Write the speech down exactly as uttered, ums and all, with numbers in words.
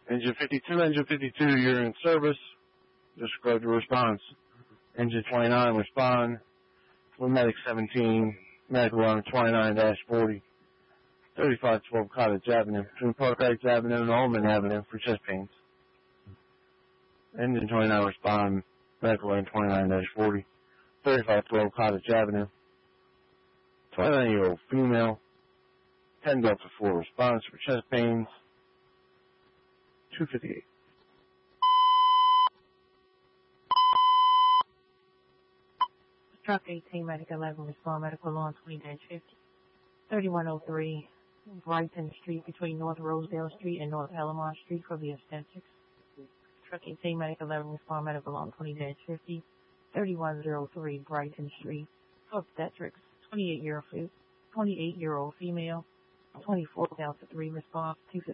Engine fifty-two, Engine fifty-two, you're in service. Describe your response. Engine twenty-nine, respond. With Medic seventeen, medical alarm twenty-nine dash forty, thirty-five twelve Cottage Avenue, between Park Heights Avenue and Allman Avenue for chest pains. Engine twenty-nine, respond. Medical alarm twenty-nine dash forty, thirty-five twelve Cottage Avenue. twenty-nine-year-old female, ten Delta four response for chest pains. two fifty-eight. Truck eighteen, Medic eleven, respond, medical alarm twenty dash fifty, thirty-one oh three Brighton Street, between North Rosedale Street and North Alamo Street for the obstetrics. Truck eighteen, Medic eleven, respond, medical alarm twenty dash fifty, thirty-one oh three Brighton Street for obstetrics. twenty-eight-year-old female, twenty-four Delta three response, two fifty.